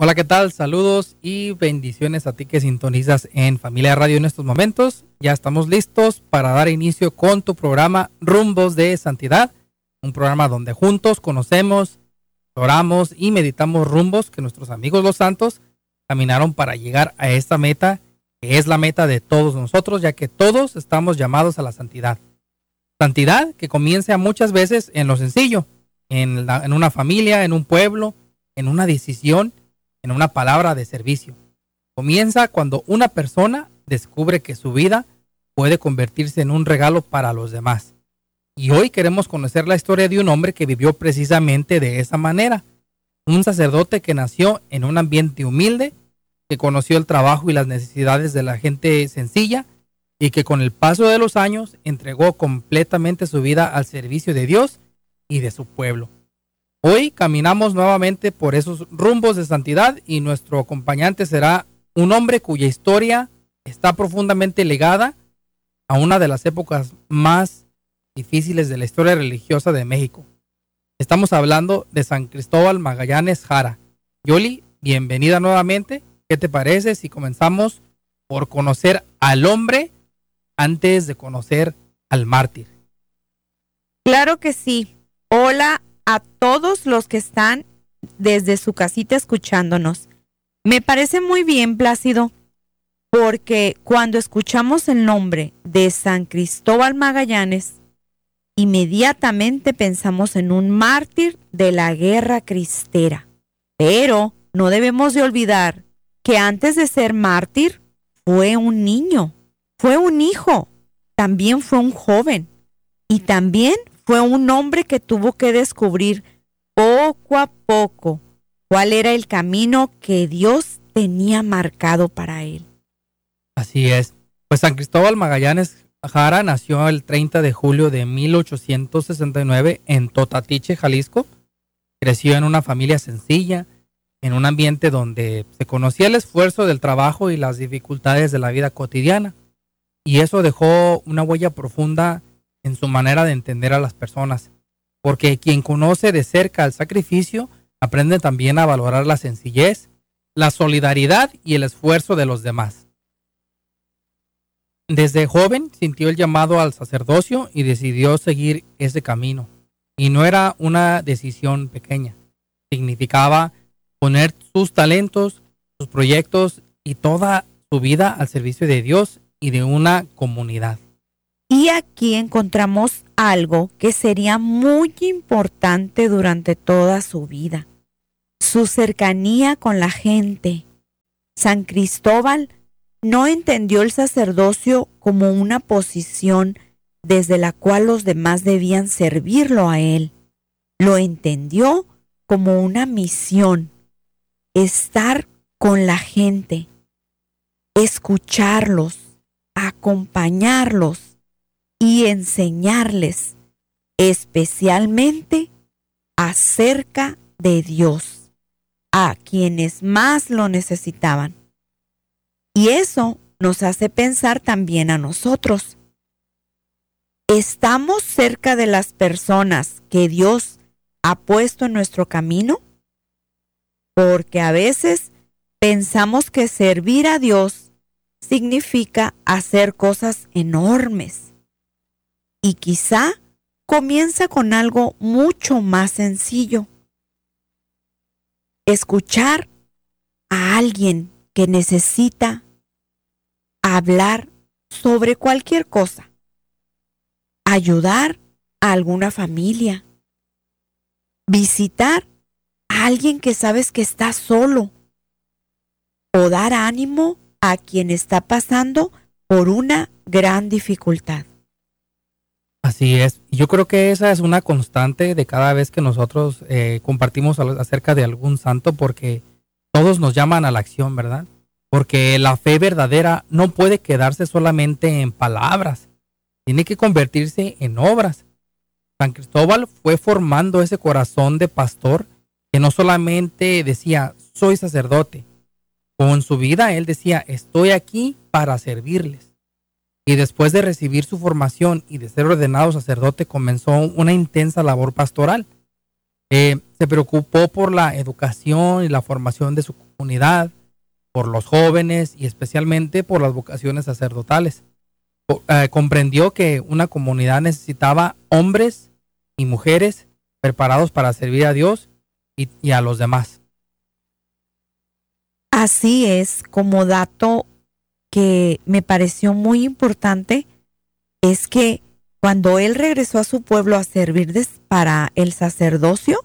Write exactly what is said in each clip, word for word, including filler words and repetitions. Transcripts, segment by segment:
Hola, ¿qué tal? Saludos y bendiciones a ti que sintonizas en Familia Radio en estos momentos. Ya estamos listos para dar inicio con tu programa Rumbos de Santidad, un programa donde juntos conocemos, oramos y meditamos rumbos que nuestros amigos los santos caminaron para llegar a esta meta, que es la meta de todos nosotros, ya que todos estamos llamados a la santidad. Santidad que comienza muchas veces en lo sencillo, en, la, en una familia, en un pueblo, en una decisión, en una palabra de servicio. Comienza cuando una persona descubre que su vida puede convertirse en un regalo para los demás. Y hoy queremos conocer la historia de un hombre que vivió precisamente de esa manera. Un sacerdote que nació en un ambiente humilde, que conoció el trabajo y las necesidades de la gente sencilla y que con el paso de los años entregó completamente su vida al servicio de Dios y de su pueblo. Hoy caminamos nuevamente por esos rumbos de santidad y nuestro acompañante será un hombre cuya historia está profundamente ligada a una de las épocas más difíciles de la historia religiosa de México. Estamos hablando de San Cristóbal Magallanes Jara. Yoli, bienvenida nuevamente. ¿Qué te parece si comenzamos por conocer al hombre antes de conocer al mártir? Claro que sí. Hola a todos los que están desde su casita escuchándonos. Me parece muy bien, Plácido, porque cuando escuchamos el nombre de San Cristóbal Magallanes, inmediatamente pensamos en un mártir de la guerra cristera. Pero no debemos de olvidar que antes de ser mártir fue un niño, fue un hijo, también fue un joven y también fue un hombre que tuvo que descubrir poco a poco cuál era el camino que Dios tenía marcado para él. Así es. Pues San Cristóbal Magallanes Jara nació el treinta de julio de mil ochocientos sesenta y nueve en Totatiche, Jalisco. Creció en una familia sencilla, en un ambiente donde se conocía el esfuerzo del trabajo y las dificultades de la vida cotidiana. Y eso dejó una huella profunda en su manera de entender a las personas, porque quien conoce de cerca el sacrificio aprende también a valorar la sencillez, la solidaridad y el esfuerzo de los demás. Desde joven sintió el llamado al sacerdocio y decidió seguir ese camino. Y no era una decisión pequeña. Significaba poner sus talentos, sus proyectos y toda su vida al servicio de Dios y de una comunidad. Y aquí encontramos algo que sería muy importante durante toda su vida: su cercanía con la gente. San Cristóbal no entendió el sacerdocio como una posición desde la cual los demás debían servirlo a él. Lo entendió como una misión: estar con la gente, escucharlos, acompañarlos y enseñarles, especialmente acerca de Dios, a quienes más lo necesitaban. Y eso nos hace pensar también a nosotros. ¿Estamos cerca de las personas que Dios ha puesto en nuestro camino? Porque a veces pensamos que servir a Dios significa hacer cosas enormes. Y quizá comienza con algo mucho más sencillo: escuchar a alguien que necesita hablar sobre cualquier cosa, ayudar a alguna familia, visitar a alguien que sabes que está solo, o dar ánimo a quien está pasando por una gran dificultad. Así es. Yo creo que esa es una constante de cada vez que nosotros eh, compartimos acerca de algún santo, porque todos nos llaman a la acción, ¿verdad? Porque la fe verdadera no puede quedarse solamente en palabras, tiene que convertirse en obras. San Cristóbal fue formando ese corazón de pastor que no solamente decía, soy sacerdote. Con su vida él decía, estoy aquí para servirles. Y después de recibir su formación y de ser ordenado sacerdote, comenzó una intensa labor pastoral. Eh, se preocupó por la educación y la formación de su comunidad, por los jóvenes y especialmente por las vocaciones sacerdotales. O- eh, comprendió que una comunidad necesitaba hombres y mujeres preparados para servir a Dios y, y a los demás. Así es, como dato que me pareció muy importante, es que cuando él regresó a su pueblo a servir des- para el sacerdocio,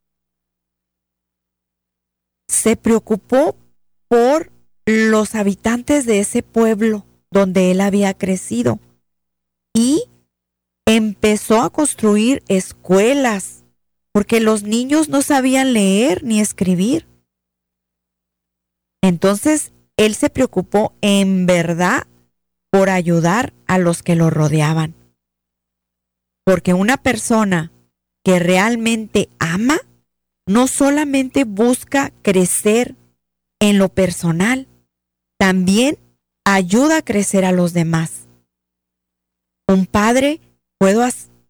se preocupó por los habitantes de ese pueblo donde él había crecido y empezó a construir escuelas, porque los niños no sabían leer ni escribir. Entonces, él se preocupó en verdad por ayudar a los que lo rodeaban. Porque una persona que realmente ama no solamente busca crecer en lo personal, también ayuda a crecer a los demás. Un padre puede,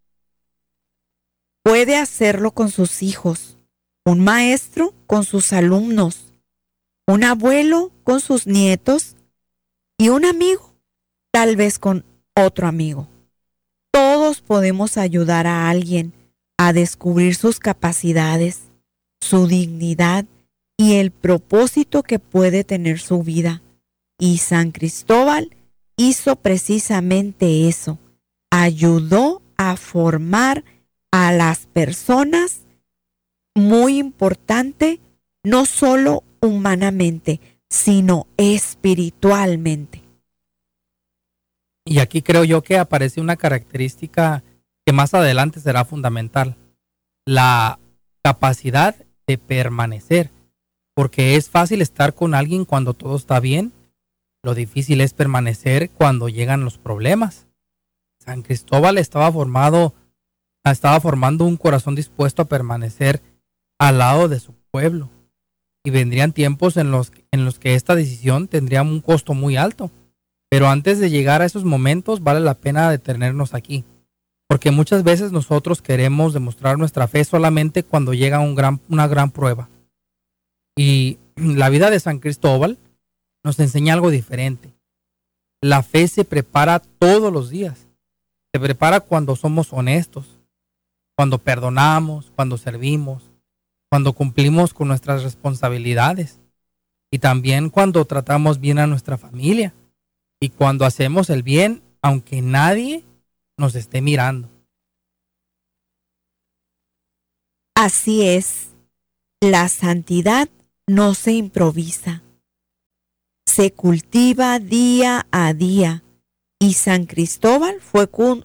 puede hacerlo con sus hijos, un maestro con sus alumnos, un abuelo con sus nietos y un amigo tal vez con otro amigo. Todos podemos ayudar a alguien a descubrir sus capacidades, su dignidad y el propósito que puede tener su vida. Y San Cristóbal hizo precisamente eso. Ayudó a formar a las personas, muy importante, no solo humanamente, sino espiritualmente. Y aquí creo yo que aparece una característica que más adelante será fundamental, la capacidad de permanecer, porque es fácil estar con alguien cuando todo está bien, lo difícil es permanecer cuando llegan los problemas. San Cristóbal estaba formado, estaba formando un corazón dispuesto a permanecer al lado de su pueblo, y vendrían tiempos en los, en los que esta decisión tendría un costo muy alto. Pero antes de llegar a esos momentos vale la pena detenernos aquí, porque muchas veces nosotros queremos demostrar nuestra fe solamente cuando llega un gran, una gran prueba. Y la vida de San Cristóbal nos enseña algo diferente. La fe se prepara todos los días. Se prepara cuando somos honestos, cuando perdonamos, cuando servimos, cuando cumplimos con nuestras responsabilidades y también cuando tratamos bien a nuestra familia. Y cuando hacemos el bien, aunque nadie nos esté mirando. Así es, la santidad no se improvisa, se cultiva día a día. Y San Cristóbal fue, cu-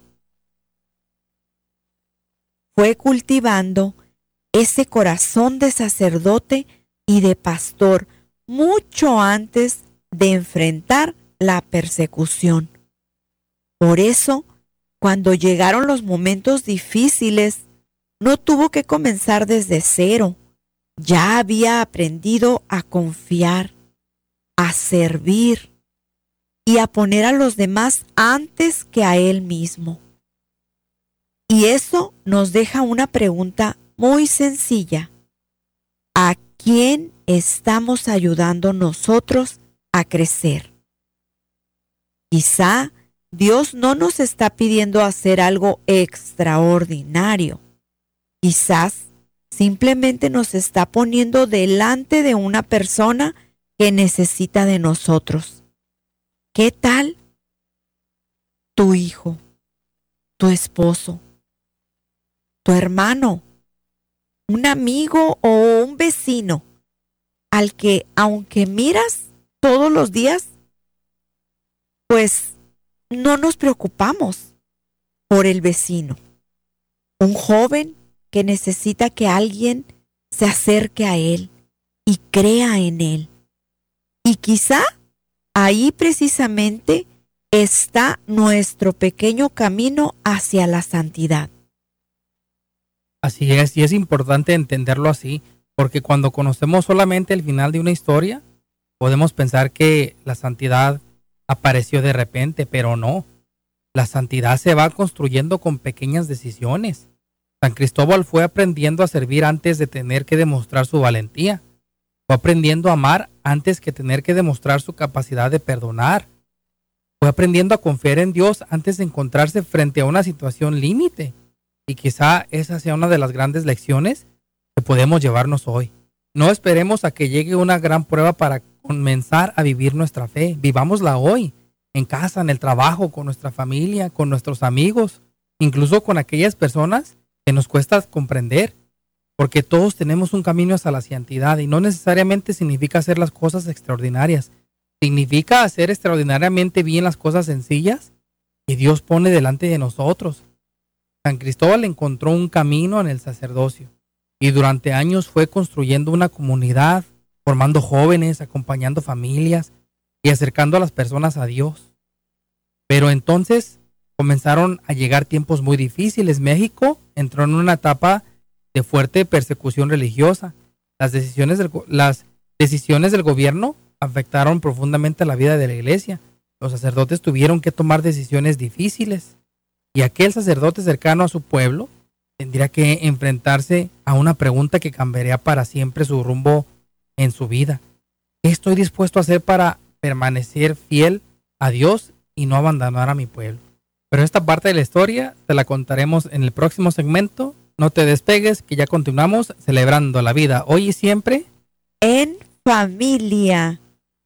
fue cultivando ese corazón de sacerdote y de pastor mucho antes de enfrentar la persecución. Por eso, cuando llegaron los momentos difíciles, no tuvo que comenzar desde cero. Ya había aprendido a confiar, a servir y a poner a los demás antes que a él mismo. Y eso nos deja una pregunta muy sencilla. ¿A quién estamos ayudando nosotros a crecer? Quizá Dios no nos está pidiendo hacer algo extraordinario. Quizás simplemente nos está poniendo delante de una persona que necesita de nosotros. ¿Qué tal tu hijo, tu esposo, tu hermano, un amigo o un vecino al que, aunque miras todos los días, pues no nos preocupamos por el vecino? Un joven que necesita que alguien se acerque a él y crea en él. Y quizá ahí precisamente está nuestro pequeño camino hacia la santidad. Así es, y es importante entenderlo así, porque cuando conocemos solamente el final de una historia, podemos pensar que la santidad apareció de repente, pero no. La santidad se va construyendo con pequeñas decisiones. San Cristóbal fue aprendiendo a servir antes de tener que demostrar su valentía. Fue aprendiendo a amar antes que tener que demostrar su capacidad de perdonar. Fue aprendiendo a confiar en Dios antes de encontrarse frente a una situación límite. Y quizá esa sea una de las grandes lecciones que podemos llevarnos hoy. No esperemos a que llegue una gran prueba para comenzar a vivir nuestra fe. Vivámosla hoy, en casa, en el trabajo, con nuestra familia, con nuestros amigos, incluso con aquellas personas que nos cuesta comprender, porque todos tenemos un camino hacia la santidad y no necesariamente significa hacer las cosas extraordinarias. Significa hacer extraordinariamente bien las cosas sencillas que Dios pone delante de nosotros. San Cristóbal encontró un camino en el sacerdocio y durante años fue construyendo una comunidad, formando jóvenes, acompañando familias y acercando a las personas a Dios. Pero entonces comenzaron a llegar tiempos muy difíciles. México entró en una etapa de fuerte persecución religiosa. Las decisiones del, las decisiones del gobierno afectaron profundamente la vida de la iglesia. Los sacerdotes tuvieron que tomar decisiones difíciles y aquel sacerdote cercano a su pueblo tendría que enfrentarse a una pregunta que cambiaría para siempre su rumbo en su vida. ¿Qué estoy dispuesto a hacer para permanecer fiel a Dios y no abandonar a mi pueblo? Pero esta parte de la historia te la contaremos en el próximo segmento. No te despegues, que ya continuamos celebrando la vida hoy y siempre en familia.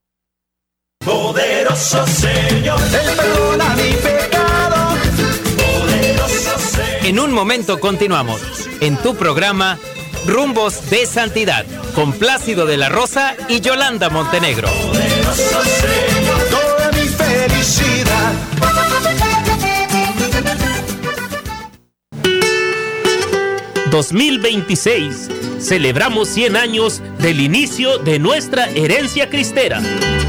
Poderoso Señor, Él perdona mi pecado. Poderoso Señor. En un momento continuamos en tu programa Rumbos de Santidad con Plácido de la Rosa y Yolanda Montenegro. Poderoso Señor, toda mi felicidad. dos mil veintiséis. Celebramos cien años del inicio de nuestra herencia cristera.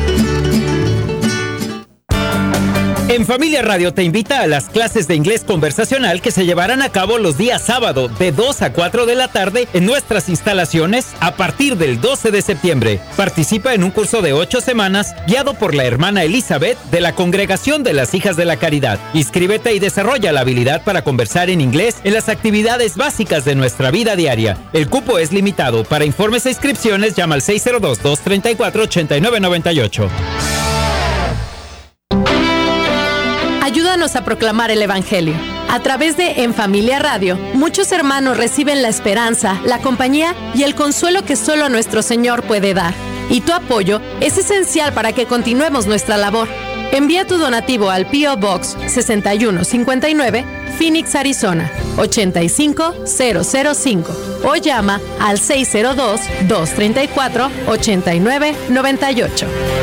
En Familia Radio te invita a las clases de inglés conversacional que se llevarán a cabo los días sábado de dos a cuatro de la tarde en nuestras instalaciones a partir del doce de septiembre. Participa en un curso de ocho semanas guiado por la hermana Elizabeth de la Congregación de las Hijas de la Caridad. Inscríbete y desarrolla la habilidad para conversar en inglés en las actividades básicas de nuestra vida diaria. El cupo es limitado. Para informes e inscripciones llama al seis cero dos, dos tres cuatro, ocho nueve nueve ocho. Ayúdanos a proclamar el Evangelio. A través de En Familia Radio, muchos hermanos reciben la esperanza, la compañía y el consuelo que solo nuestro Señor puede dar. Y tu apoyo es esencial para que continuemos nuestra labor. Envía tu donativo al P O Box sesenta y uno cincuenta y nueve, Phoenix, Arizona, ochenta y cinco cero cero cinco o llama al seis cero dos, dos tres cuatro, ocho nueve nueve ocho.